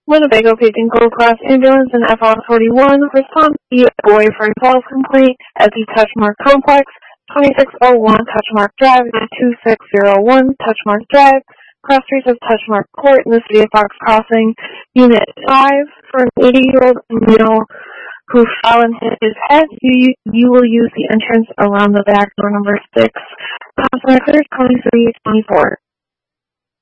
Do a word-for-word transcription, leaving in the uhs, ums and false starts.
Winnebago Paging Gold Class Ambulance in F R forty-one responds to a boy for a false complaint at the Touchmark Complex, twenty-six oh one Touchmark Drive, two six zero one Touchmark Drive, cross streets of Touchmark Court in the city of Fox Crossing, Unit five, for an eighty-year-old male who fell and hit his head. You, you will use the entrance around the back door number six. Customer clear twenty-three twenty-four.